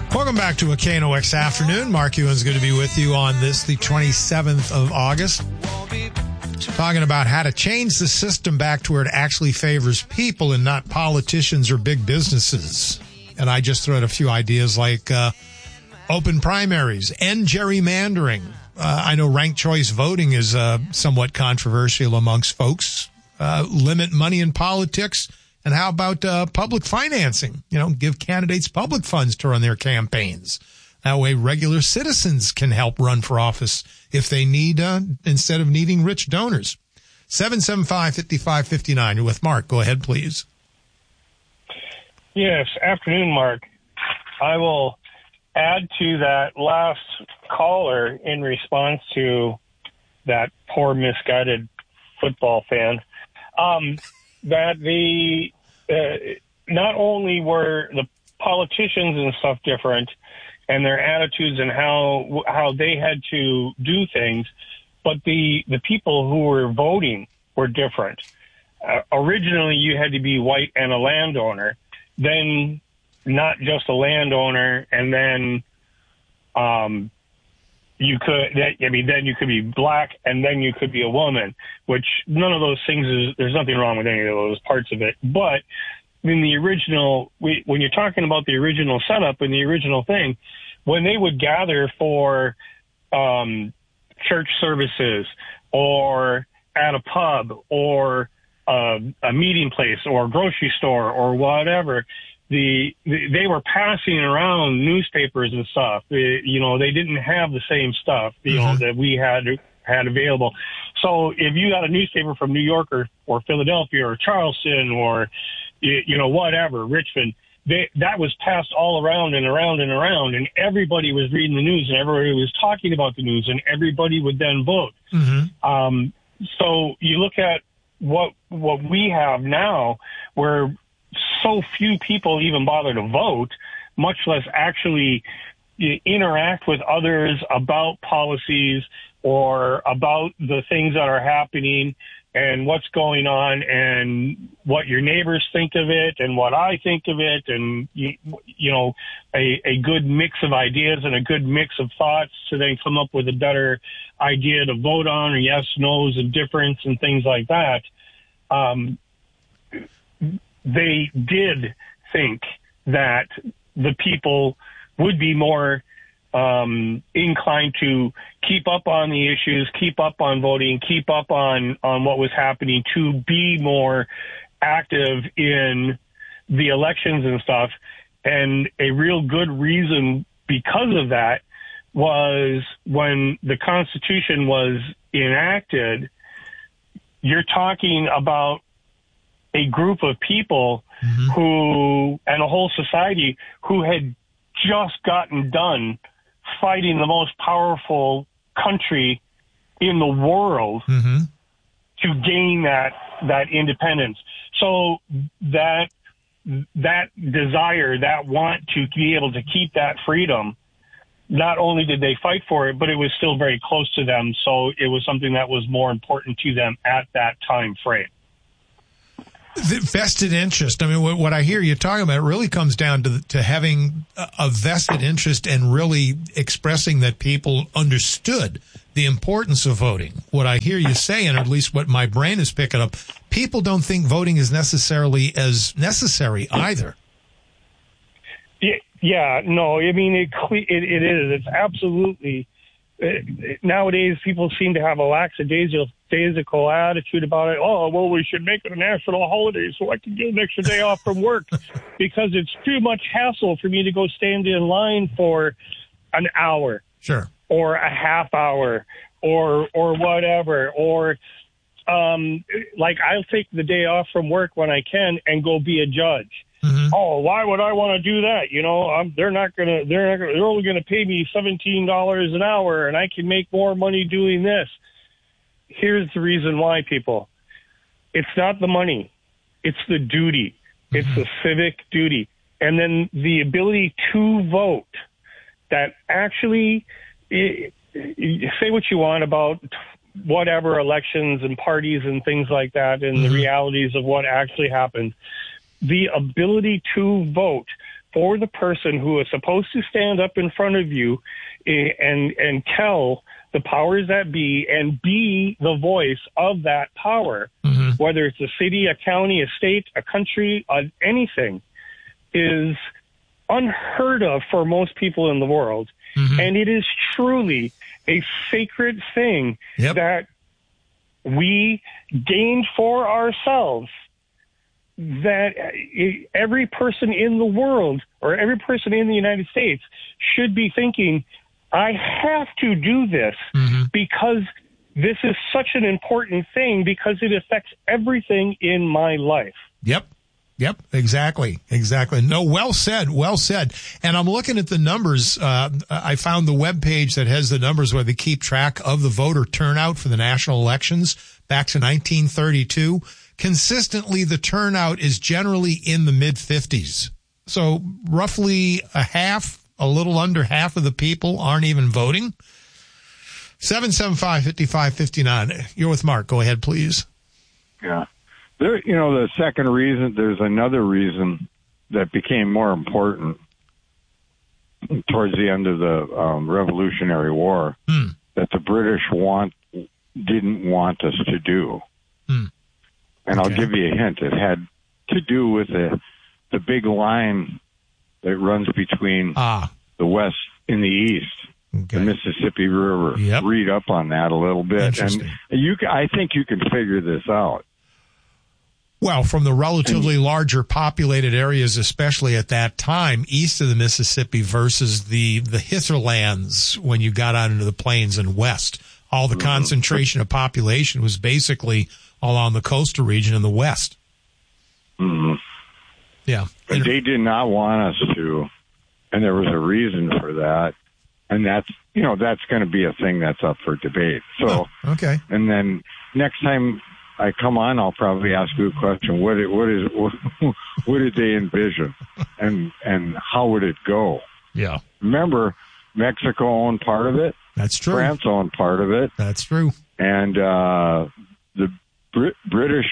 Welcome back to a KNOX Afternoon. Mark Ewan's going to be with you on this, the 27th of August, talking about how to change the system back to where it actually favors people and not politicians or big businesses. And I just threw out a few ideas like open primaries, end gerrymandering. I know ranked choice voting is somewhat controversial amongst folks. Limit money in politics. And how about public financing? Give candidates public funds to run their campaigns. That way regular citizens can help run for office if they need, instead of needing rich donors. 775-5559. You're with Mark. Go ahead, please. Yes, afternoon, Mark. I will add to that last caller in response to that poor, misguided football fan. That not only were the politicians and stuff different and their attitudes and how they had to do things, but the people who were voting were different. Originally, you had to be white and a landowner, then not just a landowner, and then then you could be black, and then you could be a woman, which none of those things there's nothing wrong with any of those parts of it. But in the original, when you're talking about the original setup and the original thing, when they would gather for church services or at a pub or a meeting place or a grocery store or whatever, they were passing around newspapers and stuff. They didn't have the same stuff, that we had available. So if you got a newspaper from New York or Philadelphia or Charleston or, whatever, Richmond, that was passed all around and around and around, and everybody was reading the news and everybody was talking about the news, and everybody would then vote. Mm-hmm. So you look at what we have now, where so few people even bother to vote, much less actually interact with others about policies or about the things that are happening and what's going on and what your neighbors think of it and what I think of it, and a good mix of ideas and a good mix of thoughts to then come up with a better idea to vote on, or yes, no's and difference and things like that. They did think that the people would be more inclined to keep up on the issues, keep up on voting, keep up on what was happening, to be more active in the elections and stuff. And a real good reason because of that was when the Constitution was enacted, you're talking about a group of people mm-hmm. who, and a whole society who had just gotten done fighting the most powerful country in the world mm-hmm. to gain that independence. So that desire, that want to be able to keep that freedom, not only did they fight for it, but it was still very close to them. So it was something that was more important to them at that time frame. The vested interest. I mean, what I hear you talking about really comes down to having a vested interest and really expressing that people understood the importance of voting. What I hear you saying, or at least what my brain is picking up, people don't think voting is necessarily as necessary either. Yeah, no, I mean, it is. It's absolutely. Nowadays, people seem to have a lackadaisical attitude about it. Oh, well, we should make it a national holiday so I can get an extra day off from work, because it's too much hassle for me to go stand in line for an hour, sure, or a half hour, or whatever. Or like, I'll take the day off from work when I can and go be a judge. Mm-hmm. Oh, why would I want to do that? They're only going to pay me $17 an hour, and I can make more money doing this. Here's the reason why, people. It's not the money. It's the duty. Mm-hmm. It's the civic duty. And then the ability to vote, that actually, say what you want about whatever elections and parties and things like that, and mm-hmm. the realities of what actually happened. The ability to vote for the person who is supposed to stand up in front of you and tell the powers that be and be the voice of that power, whether it's a city, a county, a state, a country, anything, is unheard of for most people in the world. And it is truly a sacred thing that we gained for ourselves, that every person in the world or every person in the United States should be thinking, I have to do this because this is such an important thing, because it affects everything in my life. Yep, exactly. No, well said. And I'm looking at the numbers. I found the webpage that has the numbers where they keep track of the voter turnout for the national elections back to 1932. Consistently, the turnout is generally in the mid-50s. So roughly a little under half of the people aren't even voting. 775-5559. You're with Mark. Go ahead, please. Yeah. There, the second reason, there's another reason that became more important towards the end of the Revolutionary War that the British didn't want us to do. And I'll give you a hint. It had to do with the big line that runs between the West and the East, the Mississippi River. Read up on that a little bit. And I think you can figure this out. Well, from the relatively larger populated areas, especially at that time, east of the Mississippi versus the hinterlands when you got out into the plains and west, all the concentration of population was basically along the coastal region in the west. Yeah. But they did not want us to, and there was a reason for that. And that's going to be a thing that's up for debate. So, okay. And then next time I come on, I'll probably ask you a question. What did they envision, and how would it go? Yeah. Remember, Mexico owned part of it. That's true. France owned part of it. That's true. And the British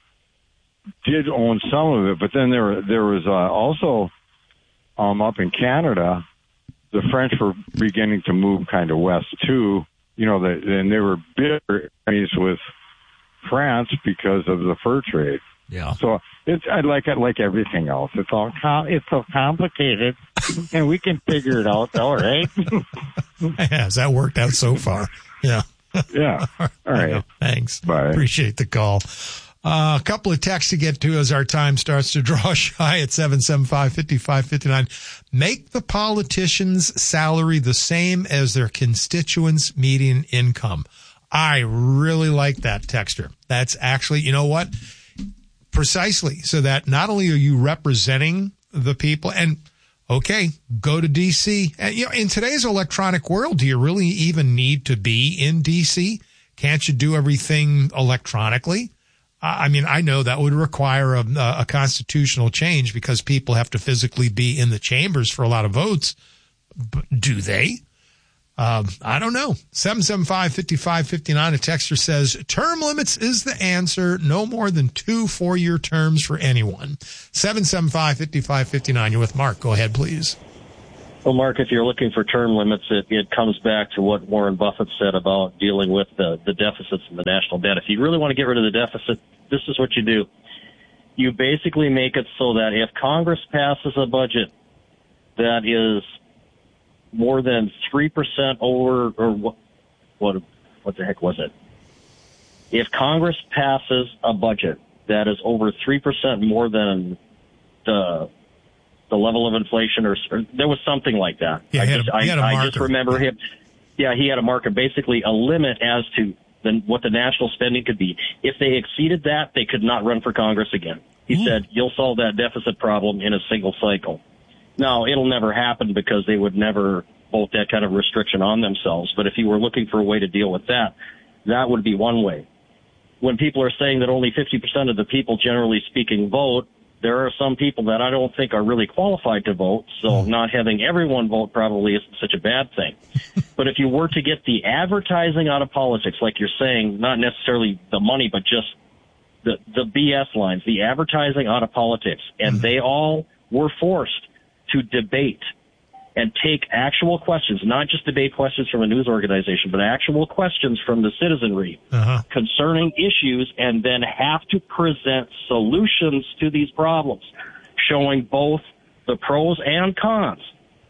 did own some of it, but then there was also up in Canada, the French were beginning to move kind of west too. And they were bitter enemies with France because of the fur trade. Yeah. So I like it like everything else. It's so complicated, and we can figure it out, though, right? Has that worked out so far? Yeah. Yeah. All right. Thanks. Bye. Appreciate the call. A couple of texts to get to as our time starts to draw shy at 775-5559. Make the politicians' salary the same as their constituents' median income. I really like that texter. That's actually, you know what? Precisely. So that not only are you representing the people, and okay, go to D.C. And, in today's electronic world, do you really even need to be in D.C.? Can't you do everything electronically? I mean, I know that would require a constitutional change because people have to physically be in the chambers for a lot of votes. But do they? I don't know. 775-5559. A texter says, term limits is the answer. No more than 2 4-year terms for anyone. 775-5559. You're with Mark. Go ahead, please. Well, Mark, if you're looking for term limits, it comes back to what Warren Buffett said about dealing with the deficits in the national debt. If you really want to get rid of the deficit, this is what you do. You basically make it so that if Congress passes a budget that is more than 3% over, or what the heck was it? If Congress passes a budget that is over 3% more than the level of inflation, or there was something like that. Yeah, I just remember him. Yeah, he had a marker, basically a limit as to what the national spending could be. If they exceeded that, they could not run for Congress again. He said, you'll solve that deficit problem in a single cycle. Now, it'll never happen because they would never vote that kind of restriction on themselves. But if you were looking for a way to deal with that, that would be one way. When people are saying that only 50% of the people, generally speaking, vote, there are some people that I don't think are really qualified to vote, so not having everyone vote probably isn't such a bad thing. But if you were to get the advertising out of politics, like you're saying, not necessarily the money, but just the BS lines, the advertising out of politics, and they all were forced to debate and take actual questions, not just debate questions from a news organization, but actual questions from the citizenry concerning issues, and then have to present solutions to these problems, showing both the pros and cons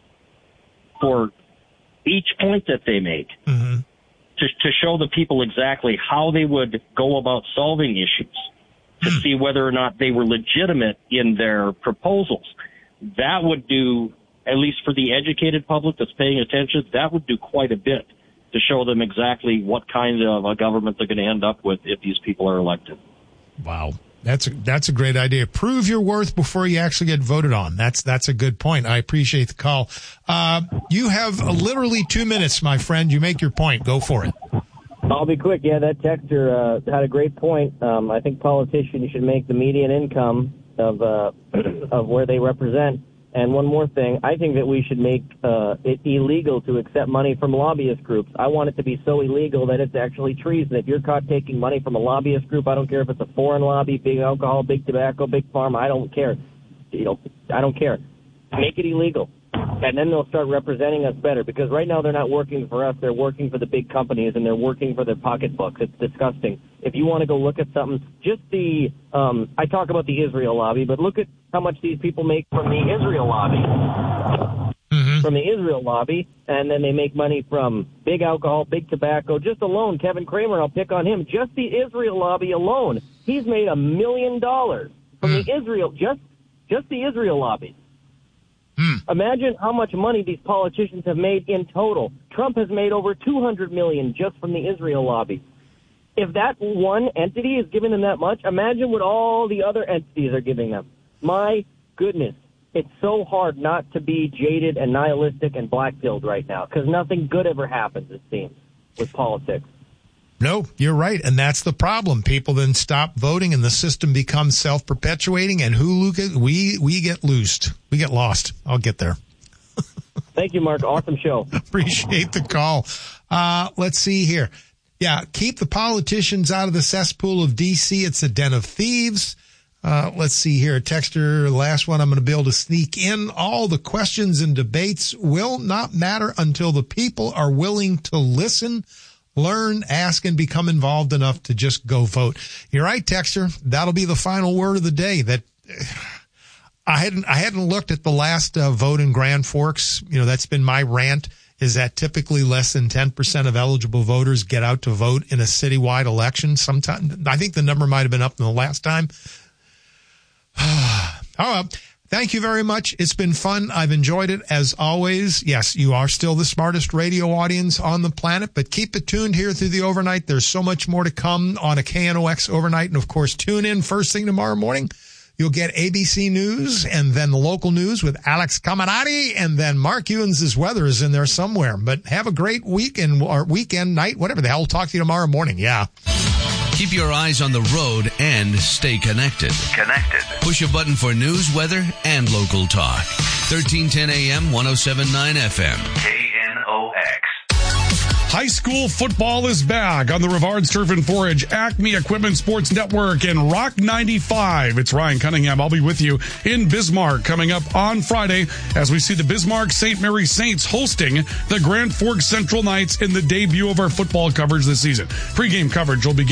for each point that they make, to show the people exactly how they would go about solving issues, to see whether or not they were legitimate in their proposals. That would do, at least for the educated public that's paying attention, that would do quite a bit to show them exactly what kind of a government they're going to end up with if these people are elected. Wow. That's a great idea. Prove your worth before you actually get voted on. That's a good point. I appreciate the call. You have literally 2 minutes, my friend. You make your point. Go for it. I'll be quick. Yeah, that texter had a great point. I think politicians should make the median income of where they represent. And one more thing, I think that we should make it illegal to accept money from lobbyist groups. I want it to be so illegal that it's actually treason. If you're caught taking money from a lobbyist group, I don't care if it's a foreign lobby, big alcohol, big tobacco, big pharma, I don't care. I don't care. Make it illegal. And then they'll start representing us better, because right now they're not working for us. They're working for the big companies, and they're working for their pocketbooks. It's disgusting. If you want to go look at something, just I talk about the Israel lobby, but look at how much these people make from the Israel lobby. From the Israel lobby, and then they make money from big alcohol, big tobacco. Just alone, Kevin Kramer, I'll pick on him. Just the Israel lobby alone, he's made $1 million from the Israel, just the Israel lobby. Imagine how much money these politicians have made in total. Trump has made over $200 million just from the Israel lobby. If that one entity is giving them that much, imagine what all the other entities are giving them. My goodness, it's so hard not to be jaded and nihilistic and black-pilled right now, because nothing good ever happens, it seems, with politics. No, you're right, and that's the problem. People then stop voting, and the system becomes self-perpetuating, and we get loosed. We get lost. I'll get there. Thank you, Mark. Awesome show. Appreciate the call. Let's see here. Yeah, keep the politicians out of the cesspool of D.C. It's a den of thieves. Let's see here. Texter, last one I'm going to be able to sneak in. All the questions and debates will not matter until the people are willing to listen, learn, ask, and become involved enough to just go vote. You're right, Texter. That'll be the final word of the day. That I hadn't looked at the last vote in Grand Forks. That's been my rant, is that typically less than 10% of eligible voters get out to vote in a citywide election. Sometimes, I think the number might have been up in the last time. Thank you very much. It's been fun. I've enjoyed it as always. Yes, you are still the smartest radio audience on the planet, but keep it tuned here through the overnight. There's so much more to come on a KNOX overnight. And of course, tune in first thing tomorrow morning. You'll get ABC News and then the local news with Alex Caminati, and then Mark Ewens' weather is in there somewhere. But have a great weekend or weekend night, whatever the hell. We'll talk to you tomorrow morning. Yeah. Keep your eyes on the road and stay connected. Push a button for news, weather, and local talk. 1310 AM, 107.9 FM. KNOX. High school football is back on the Rivards Turf and Forage, Acme Equipment Sports Network, and Rock 95. It's Ryan Cunningham. I'll be with you in Bismarck coming up on Friday as we see the Bismarck St. Mary Saints hosting the Grand Forks Central Knights in the debut of our football coverage this season. Pre-game coverage will begin